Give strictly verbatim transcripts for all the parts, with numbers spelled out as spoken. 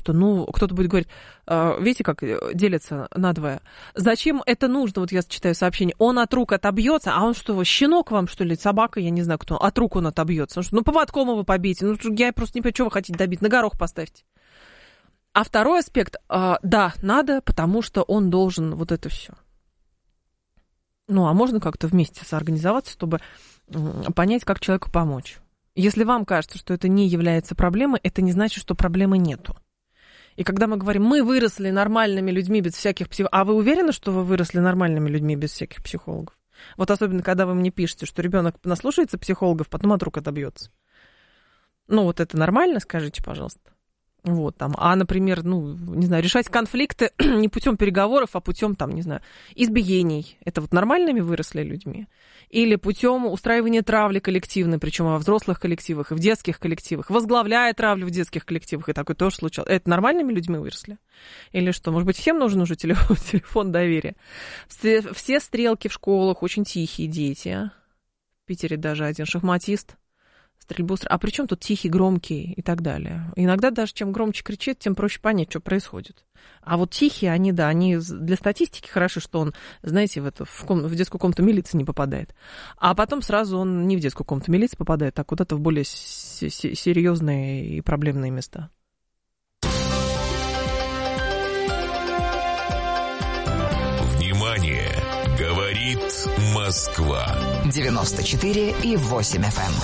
что, ну, кто-то будет говорить, видите, как делится надвое, зачем это нужно, вот я читаю сообщение, он от рук отобьется, а он что, щенок вам, что ли, собака, я не знаю кто, от рук он отобьется, ну, поводком его побейте, ну, я просто не понимаю, что вы хотите добить, на горох поставьте. А второй аспект, да, надо, потому что он должен вот это все. Ну, а можно как-то вместе соорганизоваться, чтобы понять, как человеку помочь. Если вам кажется, что это не является проблемой, это не значит, что проблемы нету. И когда мы говорим, мы выросли нормальными людьми без всяких психологов, а вы уверены, что вы выросли нормальными людьми без всяких психологов? Вот особенно, когда вы мне пишете, что ребенок наслушается психологов, потом от рук отобьется. Ну, вот это нормально, скажите, пожалуйста. Вот, там, а, например, ну, не знаю, решать конфликты не путем переговоров, а путем, там, не знаю, избиений. Это вот нормальными выросли людьми? Или путем устраивания травли коллективной, причем во взрослых коллективах и в детских коллективах, возглавляя травлю в детских коллективах, и такое тоже случалось. Это нормальными людьми выросли? Или что, может быть, всем нужен уже телефон, телефон доверия? Все, все стрелки в школах очень тихие дети. В Питере даже один шахматист. Стрельбу, а при чем тут тихий, громкий и так далее. Иногда даже чем громче кричит, тем проще понять, что происходит. А вот тихие, они, да, они для статистики хороши, что он, знаете, в, это, в, ком, в детскую комнату милиции не попадает. А потом сразу он не в детскую комнату милиции попадает, а куда-то в более с- с- серьезные и проблемные места. Внимание! Говорит Москва. девяносто четыре и восемь эф эм.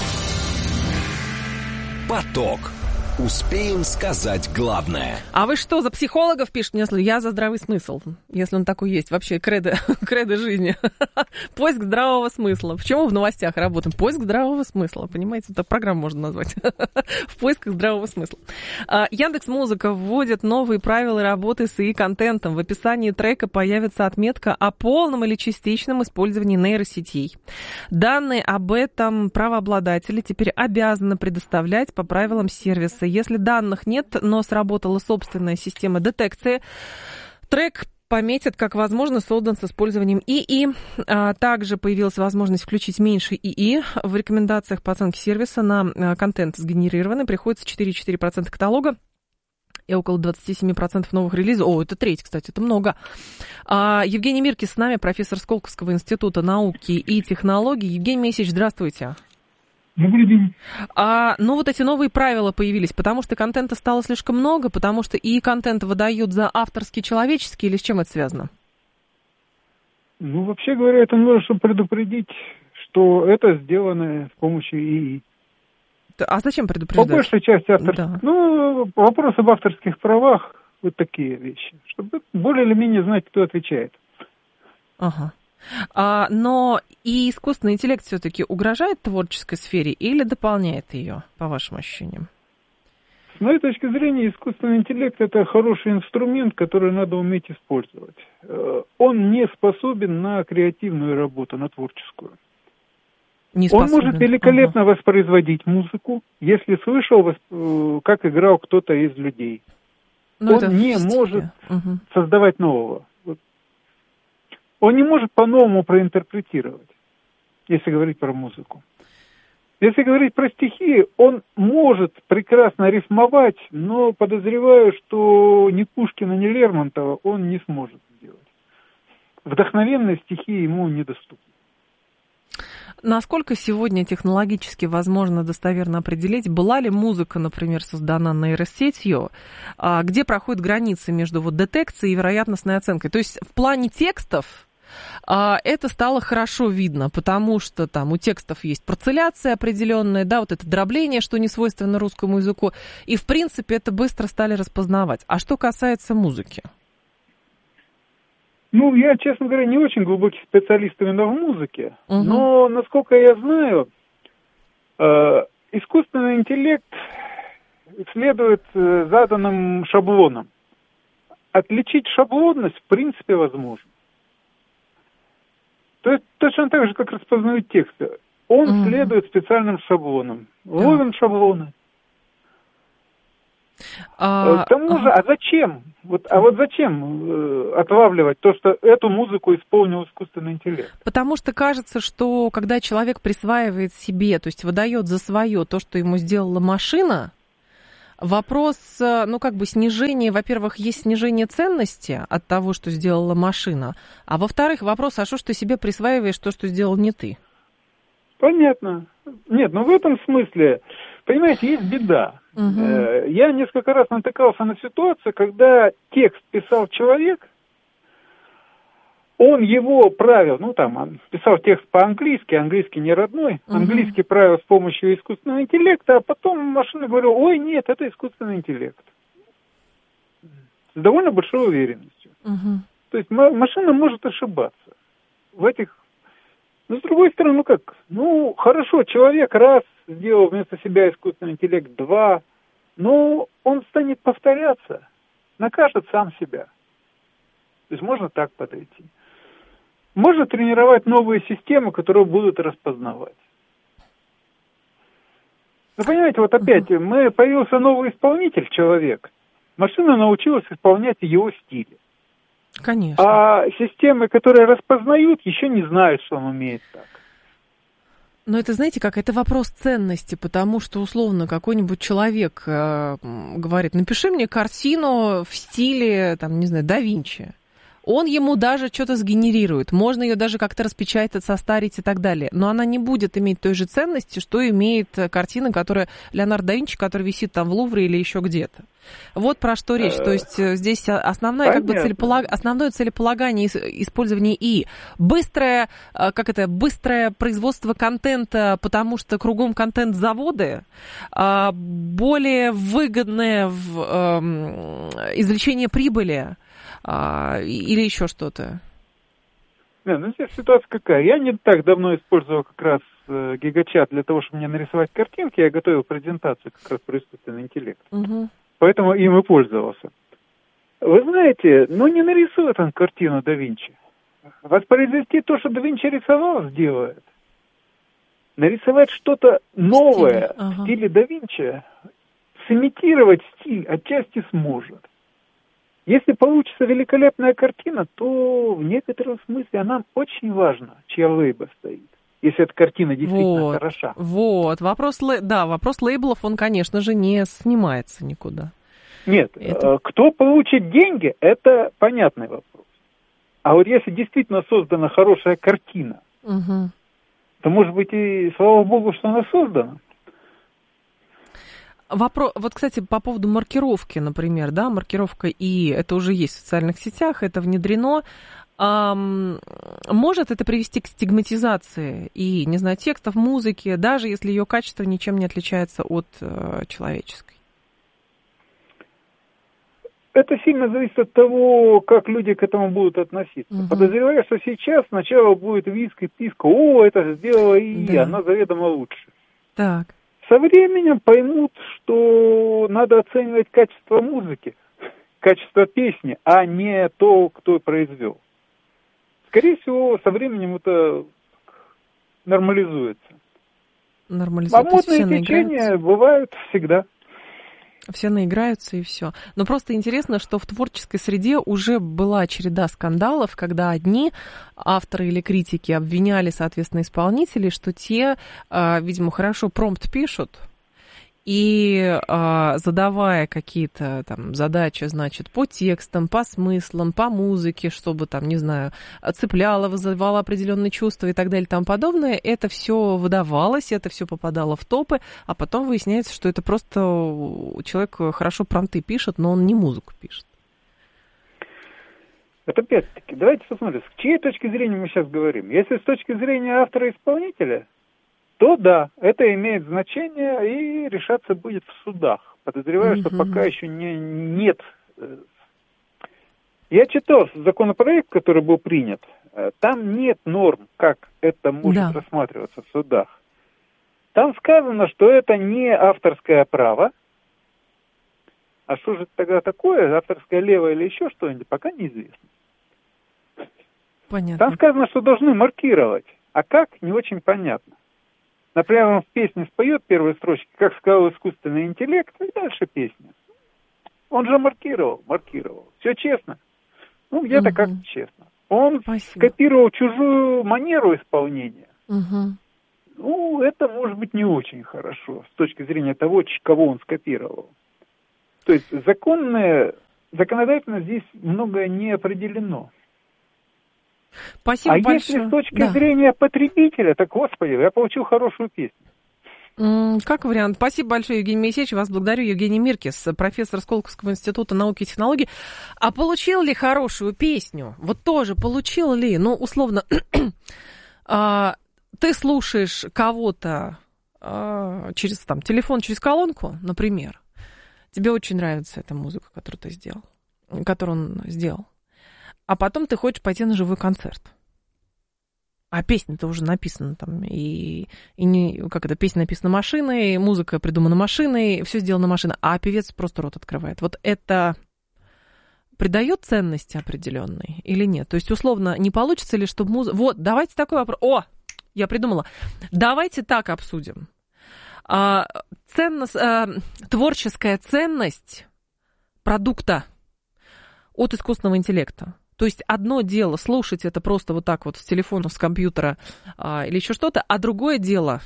Поток. Успеем сказать главное. А вы что, за психологов пишет мне? Я за здравый смысл, если он такой есть. Вообще кредо, кредо жизни. Поиск здравого смысла. Почему в новостях работаем? Поиск здравого смысла. Понимаете, это программу можно назвать. В поисках здравого смысла. Яндекс.Музыка вводит новые правила работы с и и-контентом. В описании трека появится отметка о полном или частичном использовании нейросетей. Данные об этом правообладатели теперь обязаны предоставлять по правилам сервиса. Если данных нет, но сработала собственная система детекции, трек пометят как, возможно, создан с использованием ИИ. А также появилась возможность включить меньше ИИ. В рекомендациях по оценке сервиса на контент сгенерированный приходится четыре целых четыре десятых процента каталога и около двадцать семь процентов новых релизов. О, это треть, кстати, это много. А, Евгений Миркис с нами, профессор Сколковского института науки и технологий. Евгений Моисеевич, здравствуйте. Добрый день. А, ну, вот эти новые правила появились, потому что контента стало слишком много, потому что и контент выдают за авторский, человеческий, или с чем это связано? Ну, вообще говоря, это нужно предупредить, что это сделано с помощью ИИ. А зачем предупреждать? По большей части авторских... Да. Ну, вопрос об авторских правах, вот такие вещи, чтобы более или менее знать, кто отвечает. Ага. А, но и искусственный интеллект все-таки угрожает творческой сфере или дополняет ее, по вашим ощущениям? С моей точки зрения, искусственный интеллект – это хороший инструмент, который надо уметь использовать. Он не способен на креативную работу, на творческую. Не Он способен. может великолепно ага. воспроизводить музыку, если слышал, как играл кто-то из людей. Но Он не стиле. может угу. создавать нового. Он не может по-новому проинтерпретировать, если говорить про музыку. Если говорить про стихи, он может прекрасно рифмовать, но подозреваю, что ни Пушкина, ни Лермонтова он не сможет сделать. Вдохновенные стихи ему недоступны. Насколько сегодня технологически возможно достоверно определить, была ли музыка, например, создана нейросетью, где проходят границы между вот детекцией и вероятностной оценкой? То есть в плане текстов это стало хорошо видно, потому что там у текстов есть парцеляция определенная, да, вот это дробление, что не свойственно русскому языку, и в принципе это быстро стали распознавать. А что касается музыки? Ну, я, честно говоря, не очень глубокий специалист именно в музыке, угу. но, насколько я знаю, э, искусственный интеллект следует э, заданным шаблонам. Отличить шаблонность, в принципе, возможно. То есть точно так же, как распознают тексты. Он угу. следует специальным шаблонам. Ловим шаблоны. А, К тому же, а зачем? Вот, а вот зачем э, отлавливать то, что эту музыку исполнил искусственный интеллект? Потому что кажется, что когда человек присваивает себе, то есть выдает за свое то, что ему сделала машина, Вопрос, ну, как бы снижение, во-первых, есть снижение ценности от того, что сделала машина, а во-вторых, вопрос, а что ж ты себе присваиваешь то, что сделал не ты? Понятно. Нет, ну в этом смысле, понимаете, есть беда. Угу. Я несколько раз натыкался на ситуацию, когда текст писал человек, он его правил, ну там, он писал текст по-английски, английский не родной, угу. английский правил с помощью искусственного интеллекта, а потом машина говорила, ой, нет, это искусственный интеллект. С довольно большой уверенностью. Угу. То есть машина может ошибаться в этих... Но с другой стороны, ну как, ну хорошо, человек раз сделал вместо себя искусственный интеллект, два, но он станет повторяться, накажет сам себя. То есть можно так подойти. Можно тренировать новые системы, которые будут распознавать. Вы понимаете, вот опять, мы, появился новый исполнитель, человек, машина научилась исполнять его стиль. Конечно. А системы, которые распознают, еще не знают, что он умеет так. Но это, знаете, как, это вопрос ценности, потому что, условно, какой-нибудь человек э, говорит, напиши мне картину в стиле, там, не знаю, да Винчи. Он ему даже что-то сгенерирует, можно ее даже как-то распечатать, состарить и так далее. Но она не будет иметь той же ценности, что имеет картина, которая Леонардо да Винчи, которая висит там в Лувре или еще где-то. Вот про что речь. То есть здесь основное, как бы, целеполаг... основное целеполагание использования ИИ. Быстрое, как это, быстрое производство контента, потому что кругом контент-заводы, более выгодное в извлечение прибыли, А, или еще что-то? Не, ну здесь ситуация какая. Я не так давно использовал как раз э, гигачат для того, чтобы мне нарисовать картинки. Я готовил презентацию как раз про искусственный интеллект. Угу. Поэтому им и пользовался. Вы знаете, ну не нарисует он картину да Винчи. Воспроизвести то, что да Винчи рисовал, сделает. Нарисовать что-то новое в стиле, ага. в стиле да Винчи, сымитировать стиль отчасти сможет. Если получится великолепная картина, то в некотором смысле она очень важна, чья лейба стоит. Если эта картина действительно вот, хороша. Вот, вопрос, да, вопрос лейблов, он, конечно же, не снимается никуда. Нет, это... кто получит деньги, это понятный вопрос. А вот если действительно создана хорошая картина, угу. то, может быть, и слава богу, что она создана. Вопрос, вот, кстати, по поводу маркировки, например, да, маркировка ИИ, это уже есть в социальных сетях, это внедрено. А, может это привести к стигматизации и, не знаю, текстов, музыки, даже если ее качество ничем не отличается от э, человеческой? Это сильно зависит от того, как люди к этому будут относиться. Угу. Подозреваю, что сейчас сначала будет визг и писк, о, это сделала ИИ, да. Она заведомо лучше. Так. Со временем поймут, что надо оценивать качество музыки, качество песни, а не то, кто произвел. Скорее всего, со временем это нормализуется. Нормализуется. А модные течения бывают всегда. Все наиграются и все. Но просто интересно, что в творческой среде уже была череда скандалов, когда одни авторы или критики обвиняли, соответственно, исполнителей, что те, видимо, хорошо промпт пишут, и задавая какие-то там задачи, значит, по текстам, по смыслам, по музыке, чтобы там, не знаю, цепляло, вызывало определенные чувства и так далее и тому подобное, это все выдавалось, это все попадало в топы, а потом выясняется, что это просто человек хорошо промпты пишет, но он не музыку пишет. Вот опять-таки, давайте посмотрим, с чьей точки зрения мы сейчас говорим. Если с точки зрения автора-исполнителя, то да, это имеет значение и решаться будет в судах. Подозреваю, mm-hmm. что пока еще не, нет. Я читал законопроект, который был принят. Там нет норм, как это может да. рассматриваться в судах. Там сказано, что это не авторское право. А что же тогда такое? Авторское левое или еще что-нибудь? Пока неизвестно. Понятно. Там сказано, что должны маркировать. А как? Не очень понятно. Например, он в песне споет первые строчки, как сказал искусственный интеллект, и дальше песня. Он же маркировал, маркировал. Все честно. Ну, где-то угу. как честно. Он Спасибо. скопировал чужую манеру исполнения. Угу. Ну, это может быть не очень хорошо с точки зрения того, кого он скопировал. То есть законное, законодательно здесь многое не определено. Спасибо а большое. если с точки да. зрения потребителя, так, господи, я получил хорошую песню. Как вариант. Спасибо большое, Евгений Моисеевич. Вас благодарю. Евгений Миркис, профессор Сколковского института науки и технологий. А получил ли хорошую песню? Вот тоже получил ли? Ну, условно, ты слушаешь кого-то через там, телефон, через колонку, например. Тебе очень нравится эта музыка, которую ты сделал, которую он сделал. А потом ты хочешь пойти на живой концерт. А песня-то уже написана там, и, и не, как это, песня написана машиной, музыка придумана машиной, все сделано машиной, а певец просто рот открывает. Вот это придает ценности определенной или нет? То есть, условно, не получится ли, чтобы музыка... Вот, давайте такой вопрос. О, я придумала. Давайте так обсудим. А, ценность, а, творческая ценность продукта от искусственного интеллекта. То есть одно дело слушать это просто вот так вот с телефона, с компьютера а, или еще что-то, а другое дело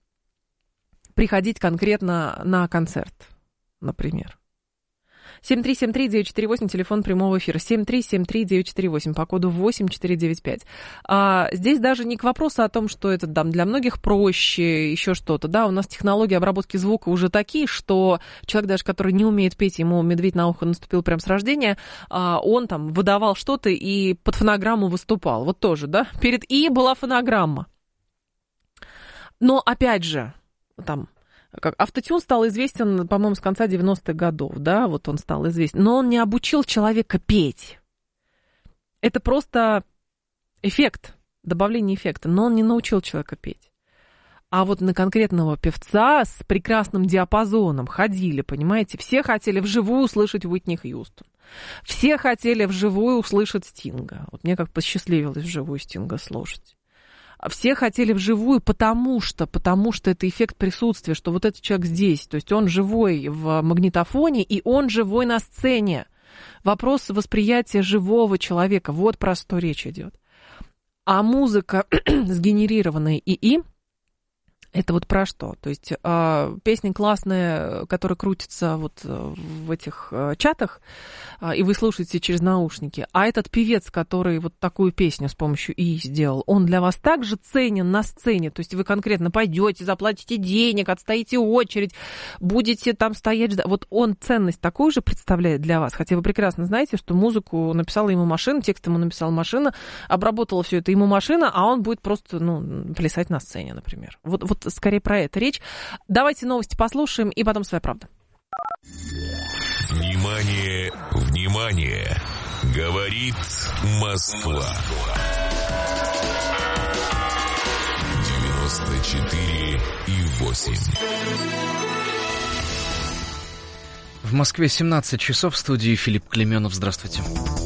приходить конкретно на концерт, например. семь три семь три девять четыре восемь, телефон прямого эфира. семь три семь три девять четыре восемь, по коду восемь четыре девять пять. А, здесь даже не к вопросу о том, что это там, для многих проще, еще что-то. Да, у нас технологии обработки звука уже такие, что человек даже, который не умеет петь, ему медведь на ухо наступил прямо с рождения, а, он там выдавал что-то и под фонограмму выступал. Вот тоже, да? Перед «и» была фонограмма. Но, опять же, там... Как автотюн стал известен, по-моему, с конца девяностых годов, да, вот он стал известен. Но он не обучил человека петь. Это просто эффект, добавление эффекта, но он не научил человека петь. А вот на конкретного певца с прекрасным диапазоном ходили, понимаете? Все хотели вживую услышать Уитни Хьюстон. Все хотели вживую услышать Стинга. Вот мне как посчастливилось вживую Стинга слушать. Все хотели вживую, потому что, потому что это эффект присутствия, что вот этот человек здесь, то есть он живой в магнитофоне, и он живой на сцене. Вопрос восприятия живого человека, вот про что речь идет. А музыка, сгенерированная ИИ, это вот про что? То есть э, песня классная, которая крутится вот в этих э, чатах, э, и вы слушаете через наушники, а этот певец, который вот такую песню с помощью ИИ сделал, он для вас также ценен на сцене, то есть вы конкретно пойдете, заплатите денег, отстоите очередь, будете там стоять, ждать. Вот он ценность такую же представляет для вас, хотя вы прекрасно знаете, что музыку написала ему машина, текст ему написала машина, обработала все это ему машина, а он будет просто, ну, плясать на сцене, например. Вот, вот скорее про это речь. Давайте новости послушаем, и потом своя правда. Внимание, внимание! Говорит Москва. девяносто четыре и восемь. В Москве семнадцать часов, в студии Филипп Клеменов. Здравствуйте.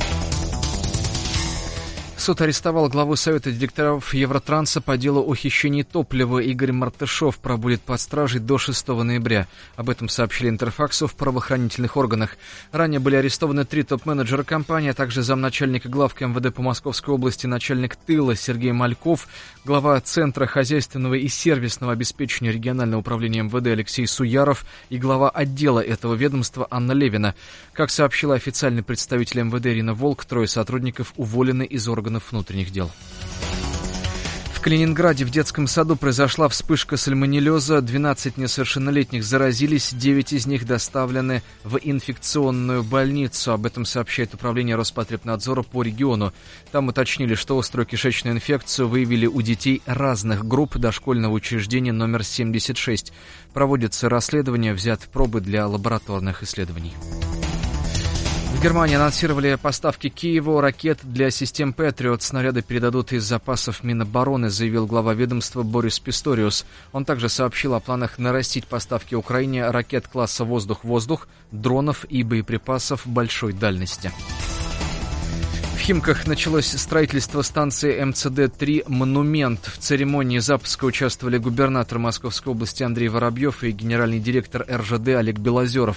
Суд арестовал главу Совета директоров Евротранса по делу о хищении топлива. Игорь Мартышов пробудет под стражей до шестого ноября. Об этом сообщили Интерфаксу в правоохранительных органах. Ранее были арестованы три топ-менеджера компании, а также замначальника главка МВД по Московской области, начальник тыла Сергей Мальков, глава Центра хозяйственного и сервисного обеспечения регионального управления МВД Алексей Суяров и глава отдела этого ведомства Анна Левина. Как сообщила официальный представитель МВД Ирина Волк, трое сотрудников уволены из органов внутренних дел. В Калининграде в детском саду произошла вспышка сальмонеллеза. двенадцать несовершеннолетних заразились, девять из них доставлены в инфекционную больницу. Об этом сообщает Управление Роспотребнадзора по региону. Там уточнили, что острую кишечную инфекцию выявили у детей разных групп дошкольного учреждения номер семьдесят шесть. Проводится расследование, взяты пробы для лабораторных исследований. В Германии анонсировали поставки Киеву ракет для систем Патриот. Снаряды передадут из запасов Минобороны, заявил глава ведомства Борис Писториус. Он также сообщил о планах нарастить поставки Украине ракет класса «Воздух-воздух», дронов и боеприпасов большой дальности. В Химках началось строительство станции эм цэ дэ три «Монумент». В церемонии запуска участвовали губернатор Московской области Андрей Воробьев и генеральный директор эр жэ дэ Олег Белозеров.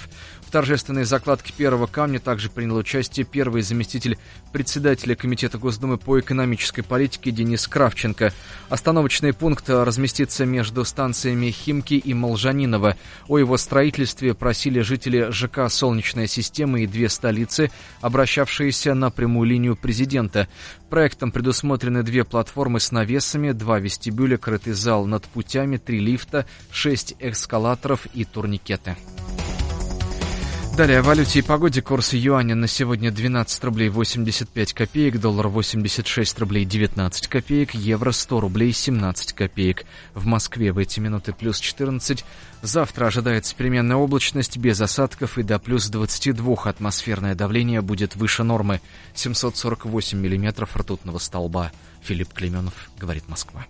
В торжественной закладке первого камня также принял участие первый заместитель председателя Комитета Госдумы по экономической политике Денис Кравченко. Остановочный пункт разместится между станциями Химки и Молжаниново. О его строительстве просили жители ЖК «Солнечная система» и две столицы, обращавшиеся на прямую линию президента. Проектом предусмотрены две платформы с навесами, два вестибюля, крытый зал над путями, три лифта, шесть эскалаторов и турникеты. Далее о валюте и погоде. Курс юаня на сегодня двенадцать рублей восемьдесят пять копеек, доллар восемьдесят шесть рублей девятнадцать копеек, евро сто рублей семнадцать копеек. В Москве в эти минуты плюс четырнадцать. Завтра ожидается переменная облачность без осадков и до плюс двадцати двух. Атмосферное давление будет выше нормы. семьсот сорок восемь миллиметров ртутного столба. Филипп Клейменов, говорит Москва.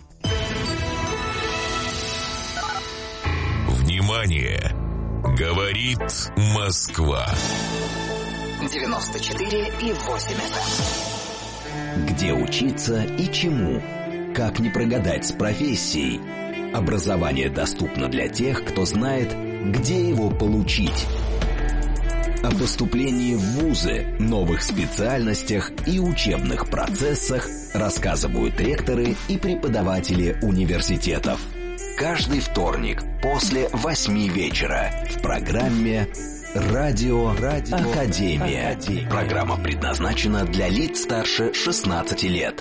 Внимание! Говорит Москва. девяносто четыре и восемь эф эм. Где учиться и чему? Как не прогадать с профессией? Образование доступно для тех, кто знает, где его получить. О поступлении в вузы, новых специальностях и учебных процессах рассказывают ректоры и преподаватели университетов. Каждый вторник после восьми вечера в программе «Радио, Радио Академия». Академия. Программа предназначена для лиц старше шестнадцати лет.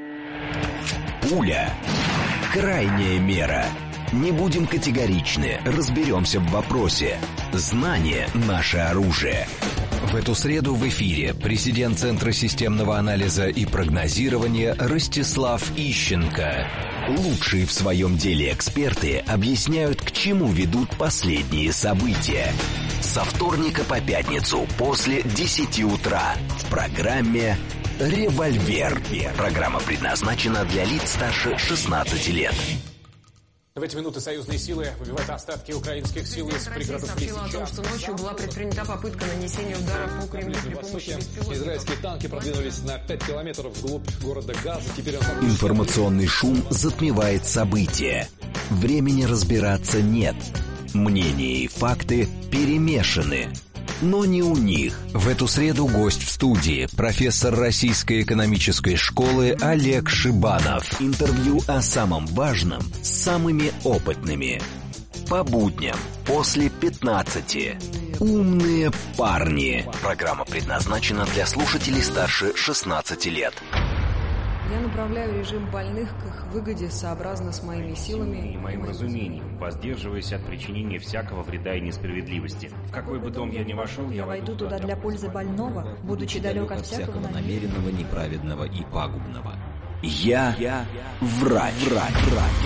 Пуля. Крайняя мера. Не будем категоричны, разберемся в вопросе. Знание – наше оружие. В эту среду в эфире президент Центра системного анализа и прогнозирования Ростислав Ищенко. Лучшие в своем деле эксперты объясняют, к чему ведут последние события. Со вторника по пятницу после десяти утра в программе «Револьвер». Программа предназначена для лиц старше шестнадцати лет. В эти минуты союзные силы выбивают остатки украинских сил из пригородов Лисичанска. Сообщила о том, что ночью была предпринята попытка нанесения удара по Кремлю при помощи беспилотников. Израильские танки продвинулись на пять километров вглубь города Газа. Теперь он... Информационный шум затмевает события. Времени разбираться нет. Мнения и факты перемешаны. Но не у них. В эту среду гость в студии, профессор Российской экономической школы Олег Шибанов. Интервью о самом важном с самыми опытными. По будням после пятнадцати. Умные парни. Программа предназначена для слушателей старше шестнадцати лет. Я направляю режим больных к их выгоде сообразно с моими силами и моим разумением, воздерживаясь от причинения всякого вреда и несправедливости. В какой бы дом я ни вошел, я войду туда для пользы больного, будучи далек от всякого намеренного, неправедного и пагубного. Я, я врач. врач.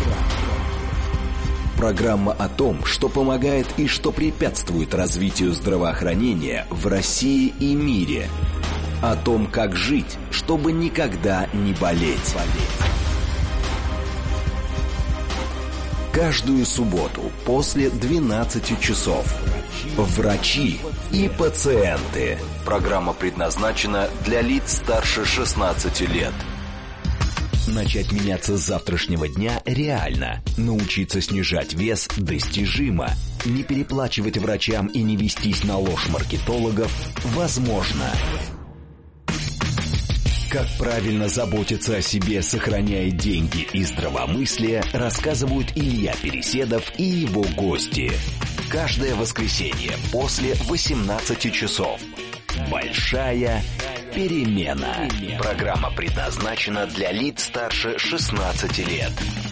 Программа о том, что помогает и что препятствует развитию здравоохранения в России и мире. О том, как жить, чтобы никогда не болеть. Каждую субботу после двенадцати часов. Врачи и пациенты. Программа предназначена для лиц старше шестнадцати лет. Начать меняться с завтрашнего дня реально. Научиться снижать вес достижимо. Не переплачивать врачам и не вестись на ложь маркетологов возможно. Как правильно заботиться о себе, сохраняя деньги и здравомыслие, рассказывают Илья Переседов и его гости. Каждое воскресенье после восемнадцати часов. Большая перемена. Программа предназначена для лиц старше шестнадцати лет.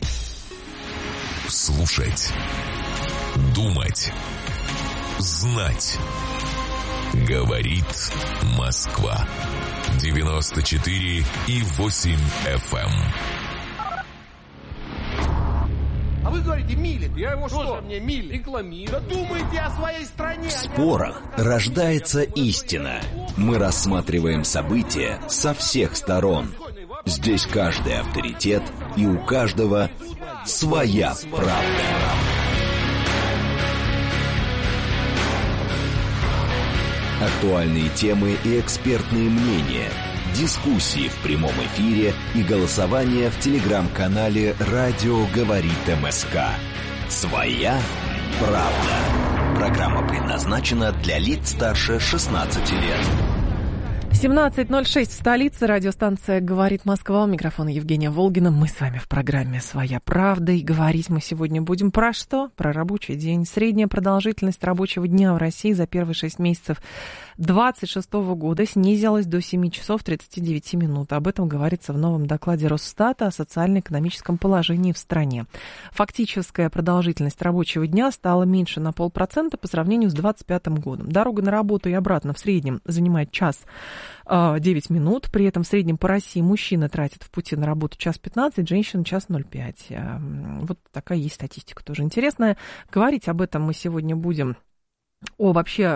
Слушать. Думать. Знать. Говорит Москва. девяносто четыре и восемь эф эм. А вы говорите, милит. Я его что? Мне милит. Рекламирую. Да думайте о своей стране. В спорах рождается истина. Мы рассматриваем события со всех сторон. Здесь каждый авторитет, и у каждого своя правда. Актуальные темы и экспертные мнения, дискуссии в прямом эфире и голосование в телеграм-канале «Радио говорит МСК». Своя правда. программа предназначена для лиц старше шестнадцати лет. семнадцать ноль шесть в столице. Радиостанция «Говорит Москва». У микрофона Евгения Волгина. Мы с вами в программе «Своя правда». И говорить мы сегодня будем про что? Про рабочий день. Средняя продолжительность рабочего дня в России за первые шесть месяцев двадцать шестого года снизилась до семи часов тридцати девяти минут. Об этом говорится в новом докладе Росстата о социально-экономическом положении в стране. Фактическая продолжительность рабочего дня стала меньше на полпроцента по сравнению с двадцать пятым годом. Дорога на работу и обратно в среднем занимает час девять минут. При этом в среднем по России мужчина тратит в пути на работу час пятнадцать, женщина час ноль пять. Вот такая есть статистика, тоже интересная. Говорить об этом мы сегодня будем. О вообще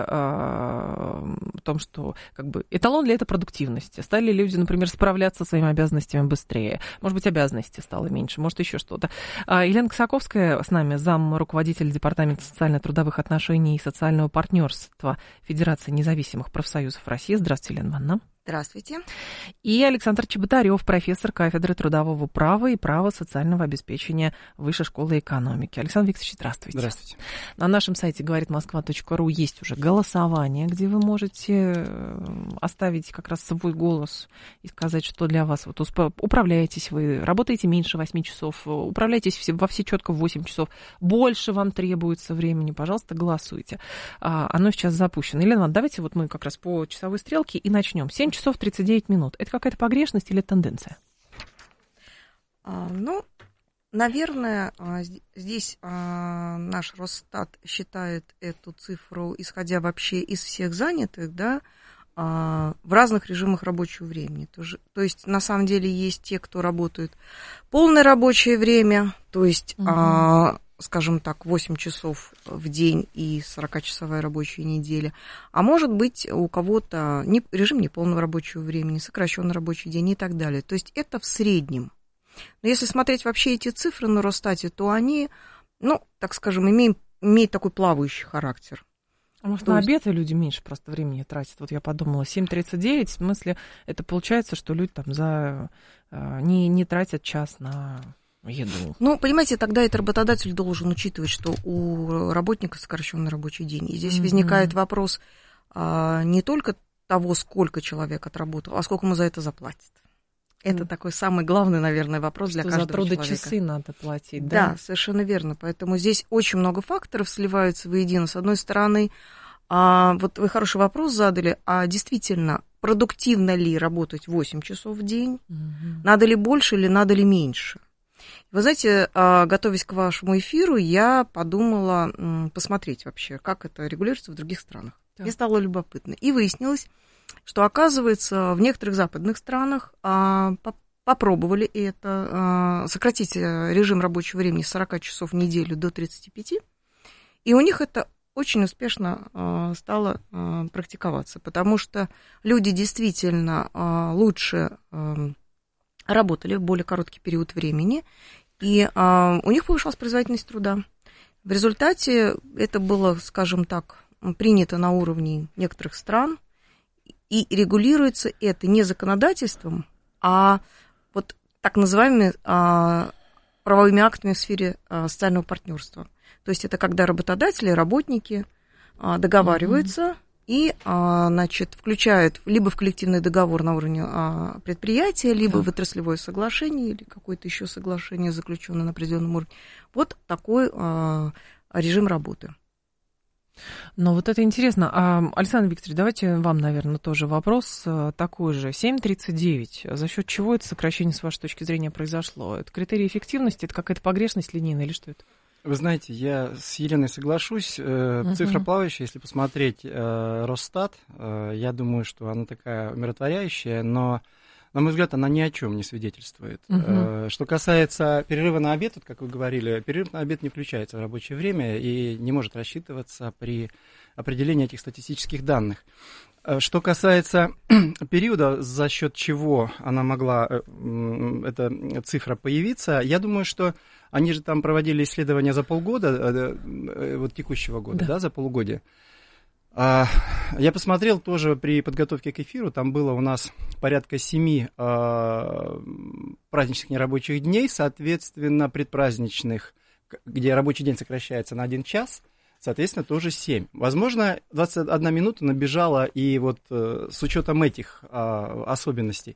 о том, что как бы эталон ли это продуктивности. Стали люди, например, справляться со своими обязанностями быстрее. Может быть, обязанностей стало меньше, может, еще что-то. Елена Косаковская с нами, зам руководитель Департамента социально-трудовых отношений и социального партнерства Федерации независимых профсоюзов России. Здравствуйте, Елена Ивановна. Здравствуйте. И Александр Чеботарев, профессор кафедры трудового права и права социального обеспечения Высшей школы экономики. Александр Викторович, здравствуйте. Здравствуйте. На нашем сайте говорит москва точка ру есть уже голосование, где вы можете оставить как раз свой голос и сказать, что для вас вот управляетесь вы, работаете меньше восьми часов, управляетесь во все четко в восемь часов, больше вам требуется времени, пожалуйста, голосуйте. Оно сейчас запущено. Елена Ивановна, давайте вот мы как раз по часовой стрелке и начнем. семь часов тридцать девять минут. Это какая-то погрешность или тенденция? А, ну, наверное, здесь а, наш Росстат считает эту цифру, исходя вообще из всех занятых, да, а, в разных режимах рабочего времени. То, же, то есть, на самом деле, есть те, кто работают полное рабочее время, то есть... Угу. А, скажем так, восемь часов в день и сорокачасовая рабочая неделя. А может быть, у кого-то не, режим неполного рабочего времени, сокращенный рабочий день и так далее. То есть это в среднем. Но если смотреть вообще эти цифры на Росстате, то они, ну, так скажем, имеют, имеют такой плавающий характер. А может, то на есть... обед люди меньше просто времени тратят? Вот я подумала, семь тридцать девять, в смысле, это получается, что люди там за не, не тратят час на... еду. Ну, понимаете, тогда этот работодатель должен учитывать, что у работника сокращенный рабочий день. И здесь mm-hmm. возникает вопрос а, не только того, сколько человек отработал, а сколько ему за это заплатят. Это mm-hmm. такой самый главный, наверное, вопрос что для каждого человека. За трудочасы надо платить, да? Да, совершенно верно. Поэтому здесь очень много факторов сливаются воедино. С одной стороны, а, вот вы хороший вопрос задали, а действительно, продуктивно ли работать восемь часов в день? Mm-hmm. Надо ли больше или надо ли меньше? Вы знаете, готовясь к вашему эфиру, я подумала посмотреть вообще, как это регулируется в других странах. Да. Мне стало любопытно. И выяснилось, что, оказывается, в некоторых западных странах попробовали это, сократить режим рабочего времени с сорока часов в неделю до тридцати пяти, и у них это очень успешно стало практиковаться, потому что люди действительно лучше... работали в более короткий период времени, и а, у них повышалась производительность труда. В результате это было, скажем так, принято на уровне некоторых стран, и регулируется это не законодательством, а вот так называемыми а, правовыми актами в сфере а, социального партнерства. То есть это когда работодатели, работники а, договариваются, mm-hmm. и, значит, включают либо в коллективный договор на уровне предприятия, либо да. в отраслевое соглашение или какое-то еще соглашение, заключенное на определенном уровне. Вот такой режим работы. Ну, вот это интересно. Александр Викторович, давайте вам, наверное, тоже вопрос такой же. семь тридцать девять. За счет чего это сокращение, с вашей точки зрения, произошло? Это критерий эффективности? Это какая-то погрешность линейная или что это? Вы знаете, я с Еленой соглашусь. Uh-huh. Цифра плавающая, если посмотреть э, Росстат, э, я думаю, что она такая умиротворяющая, но, на мой взгляд, она ни о чем не свидетельствует. Uh-huh. Э, что касается перерыва на обед, вот, как вы говорили, перерыв на обед не включается в рабочее время и не может рассчитываться при определении этих статистических данных. Что касается периода, за счет чего она могла, эта цифра, появиться, я думаю, что они же там проводили исследования за полгода, вот текущего года, да, да за полугодие. Я посмотрел тоже при подготовке к эфиру, там было у нас порядка семи праздничных нерабочих дней, соответственно, предпраздничных, где рабочий день сокращается на один час, соответственно, тоже семь. Возможно, двадцать одна минута набежала и вот с учетом этих особенностей.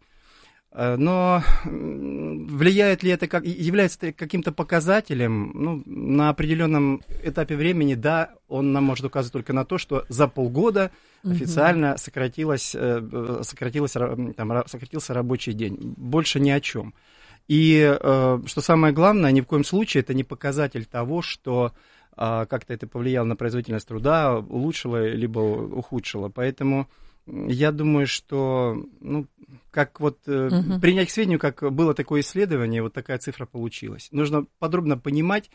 Но влияет ли это, как, является это каким-то показателем? Ну, на определенном этапе времени, да, он нам может указывать только на то, что за полгода официально сократилось, сократилось, там, сократился рабочий день. Больше ни о чем. И что самое главное, ни в коем случае это не показатель того, что как-то это повлияло на производительность труда, улучшило либо ухудшило. Поэтому я думаю, что, ну, как вот э, угу. принять к сведению, как было такое исследование, вот такая цифра получилась. Нужно подробно понимать,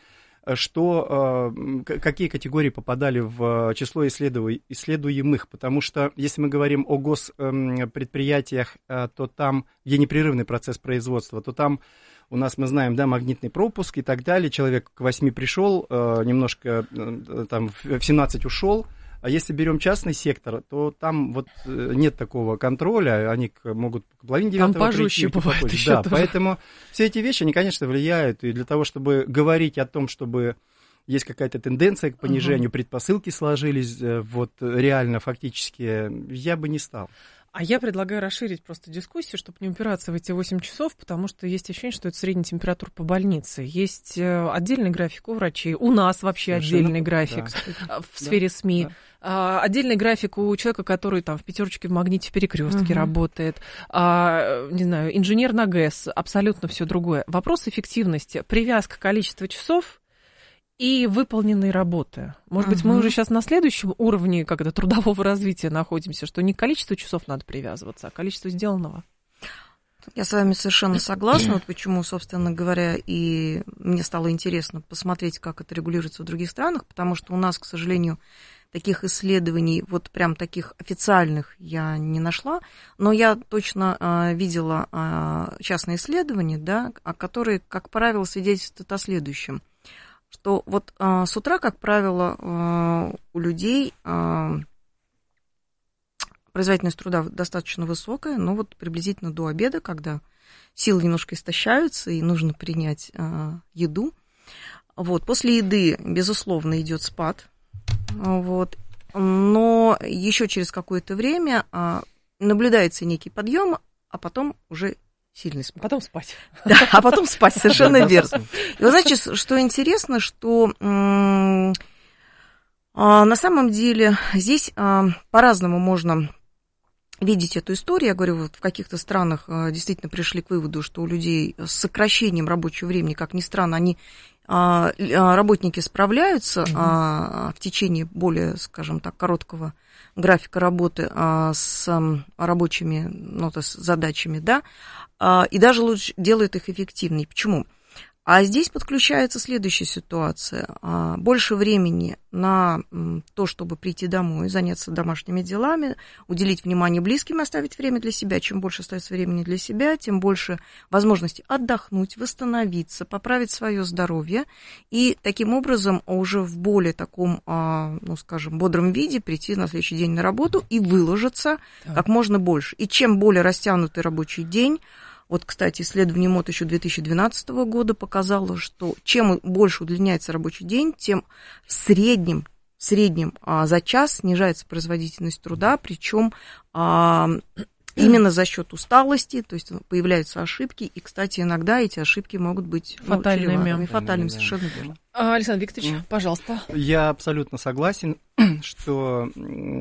что, э, какие категории попадали в число исследуй, исследуемых, потому что если мы говорим о госпредприятиях, э, то там, где непрерывный процесс производства, то там у нас, мы знаем, да, магнитный пропуск и так далее, человек к восьми пришел, э, немножко э, там в семнадцать ушел. А если берем частный сектор, то там вот нет такого контроля, они могут к половине девятого там пожестче бывает еще да, тоже. Поэтому все эти вещи, они, конечно, влияют. И для того, чтобы говорить о том, чтобы есть какая-то тенденция к понижению, угу. предпосылки сложились вот реально, фактически, я бы не стал. А я предлагаю расширить просто дискуссию, чтобы не упираться в эти восемь часов, потому что есть ощущение, что это средняя температура по больнице. Есть отдельный график у врачей, у нас вообще совершенно отдельный график да. в сфере да, СМИ. Да. А, отдельный график у человека, который там в пятерочке в магните в перекрестке угу. работает. А, не знаю, инженер на ГЭС, абсолютно все другое. Вопрос эффективности, привязка количества часов и выполненной работы. Может uh-huh. быть, мы уже сейчас на следующем уровне когда трудового развития находимся, что не к количеству часов надо привязываться, а к количеству сделанного. Я с вами совершенно согласна, вот почему, собственно говоря, и мне стало интересно посмотреть, как это регулируется в других странах, потому что у нас, к сожалению, таких исследований, вот прям таких официальных я не нашла, но я точно э, видела э, частные исследования, да, которые, как правило, свидетельствуют о следующем. Что вот э, с утра, как правило, э, у людей э, производительность труда достаточно высокая, но вот приблизительно до обеда, когда силы немножко истощаются и нужно принять э, еду. Вот, после еды, безусловно, идет спад. Вот, но еще через какое-то время э, наблюдается некий подъем, а потом уже сильный спад. Потом спать. Да, а потом спать, совершенно верно. И вы знаете, что интересно, что м- а, на самом деле здесь а, по-разному можно видеть эту историю. Я говорю, вот в каких-то странах а, действительно пришли к выводу, что у людей с сокращением рабочего времени, как ни странно, они а, работники справляются mm-hmm. а, в течение более, скажем так, короткого графика работы а, с а, рабочими ну, то с задачами, да, а, и даже лучше делают их эффективнее. Почему? А здесь подключается следующая ситуация. А, больше времени на м, то, чтобы прийти домой, заняться домашними делами, уделить внимание близким, оставить время для себя. Чем больше остается времени для себя, тем больше возможности отдохнуть, восстановиться, поправить свое здоровье и таким образом уже в более таком, а, ну, скажем, бодром виде прийти на следующий день на работу и выложиться так. как можно больше. И чем более растянутый рабочий день, вот, кстати, исследование МОТ еще две тысячи двенадцатого года показало, что чем больше удлиняется рабочий день, тем в среднем, в среднем а, за час снижается производительность труда, причем а, именно за счет усталости, то есть появляются ошибки, и, кстати, иногда эти ошибки могут быть фатальными. Ну, фатальными, совершенно верно. Александр Викторович, mm. пожалуйста. Я абсолютно согласен, что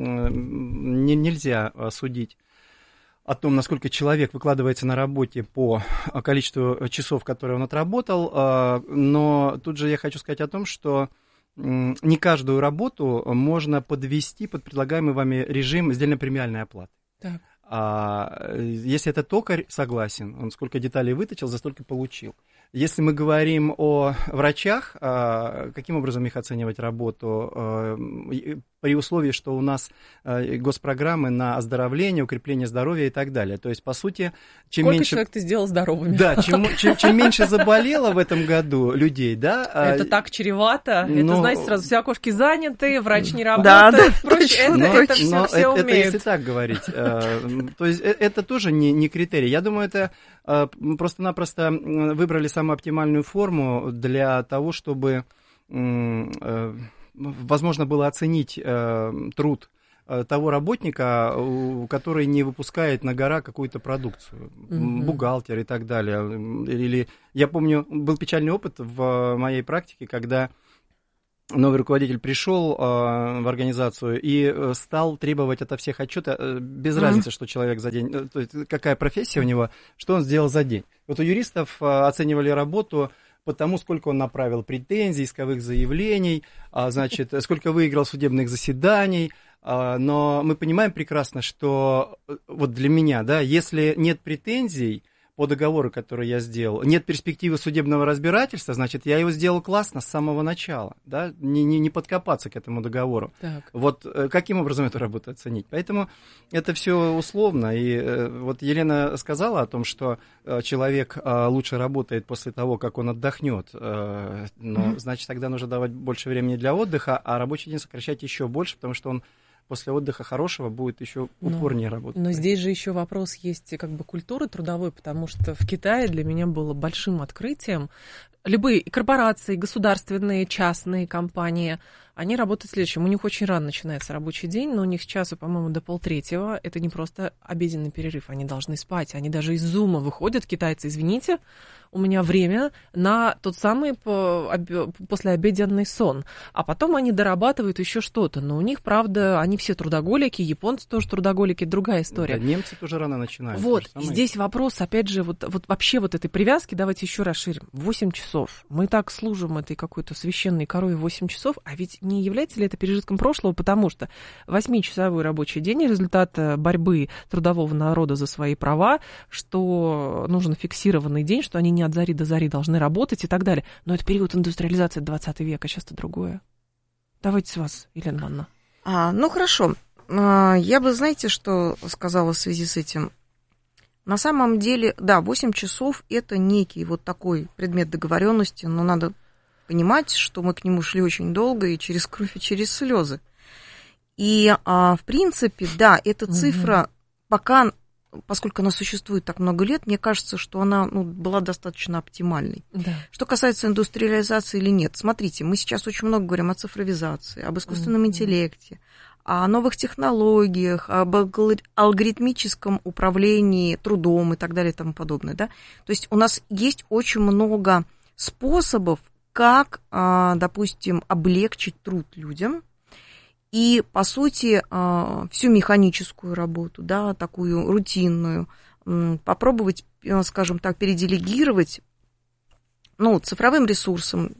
не, нельзя судить о том, насколько человек выкладывается на работе по количеству часов, которые он отработал, но тут же я хочу сказать о том, что не каждую работу можно подвести под предлагаемый вами режим сдельно-премиальной оплаты. Так. А если это токарь, согласен, он сколько деталей выточил, за столько получил. Если мы говорим о врачах, каким образом их оценивать работу, при условии, что у нас госпрограммы на оздоровление, укрепление здоровья и так далее. То есть, по сути, чем Сколько меньше... человек ты сделал здоровыми? Да, чем, чем, чем меньше заболело в этом году людей, да... Это так чревато. Но... Это, знаете, сразу все окошки заняты, врач не работает. Да, да, это, но, это все, но все это, умеют. Это если так говорить. То есть, это тоже не, не критерий. Я думаю, это просто-напросто выбрали самую оптимальную форму для того, чтобы возможно было оценить э, труд того работника, который не выпускает на гора какую-то продукцию, mm-hmm. бухгалтер и так далее. Или, я помню, был печальный опыт в моей практике, когда новый руководитель пришел в организацию и стал требовать ото всех отчета, без mm-hmm. разницы, что человек за день, то есть какая профессия у него, что он сделал за день. Вот у юристов оценивали работу по тому, сколько он направил претензий, исковых заявлений, значит, сколько выиграл судебных заседаний. Но мы понимаем прекрасно, что вот для меня, да, если нет претензий по договору, который я сделал, нет перспективы судебного разбирательства, значит, я его сделал классно с самого начала, да, не, не, не подкопаться к этому договору. Так. Вот каким образом эту работу оценить? Поэтому это все условно. И вот Елена сказала о том, что человек лучше работает после того, как он отдохнет. Но, mm-hmm. значит, тогда нужно давать больше времени для отдыха, а рабочий день сокращать еще больше, потому что он после отдыха хорошего будет еще упорнее но, работать. Но здесь же еще вопрос есть как бы культуры трудовой, потому что в Китае для меня было большим открытием. Любые корпорации, государственные, частные компании, они работают следующим. У них очень рано начинается рабочий день, но у них с часу, по-моему, до полтретьего. Это не просто обеденный перерыв, они должны спать. Они даже из зума выходят, китайцы, извините, у меня время на тот самый послеобеденный сон. А потом они дорабатывают еще что-то. Но у них, правда, они все трудоголики, японцы тоже трудоголики, другая история. Да, немцы тоже рано начинают. Вот, и здесь вопрос, опять же, вот, вот вообще вот этой привязки, давайте еще расширим. восемь часов. Мы так служим этой какой-то священной корове восемь часов, а ведь не является ли это пережитком прошлого, потому что восьмичасовой рабочий день — результат борьбы трудового народа за свои права, что нужен фиксированный день, что они не от зари до зари должны работать и так далее. Но это период индустриализации двадцатого века, сейчас-то другое. Давайте с вас, Елена Ивановна. А, ну, хорошо. Я бы, знаете, что сказала в связи с этим? На самом деле, да, восемь часов – это некий вот такой предмет договоренности, но надо понимать, что мы к нему шли очень долго и через кровь, и через слезы. И, а, в принципе, да, эта цифра угу. пока, поскольку она существует так много лет, мне кажется, что она ну, была достаточно оптимальной. Да. Что касается индустриализации или нет, смотрите, мы сейчас очень много говорим о цифровизации, об искусственном угу. интеллекте, о новых технологиях, об алгоритмическом управлении трудом и так далее и тому подобное. Да? То есть у нас есть очень много способов, как, допустим, облегчить труд людям и, по сути, всю механическую работу, да, такую рутинную, попробовать, скажем так, переделегировать ну, цифровым ресурсам,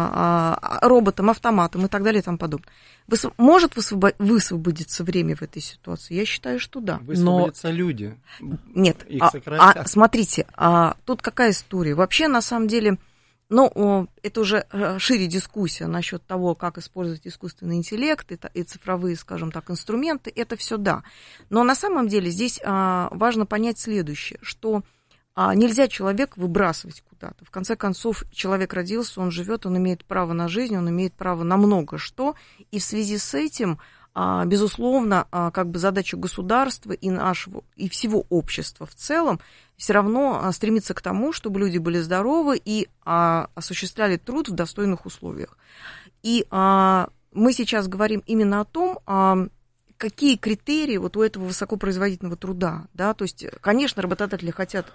роботам, автоматам и так далее и тому подобное. Может высвободиться время в этой ситуации? Я считаю, что да. Высвободятся но... люди. Нет, а, а, смотрите, а, тут какая история? Вообще, на самом деле, ну, это уже шире дискуссия насчет того, как использовать искусственный интеллект и, и цифровые, скажем так, инструменты. Это все да. Но на самом деле здесь а, важно понять следующее, что а, нельзя человека выбрасывать куда-то. В конце концов, человек родился, он живет, он имеет право на жизнь, он имеет право на много что. И в связи с этим, а, безусловно, а, как бы задача государства и нашего, и всего общества в целом все равно а, стремится к тому, чтобы люди были здоровы и а, осуществляли труд в достойных условиях. И а, мы сейчас говорим именно о том, а, какие критерии вот у этого высокопроизводительного труда, да, то есть, конечно, работодатели хотят,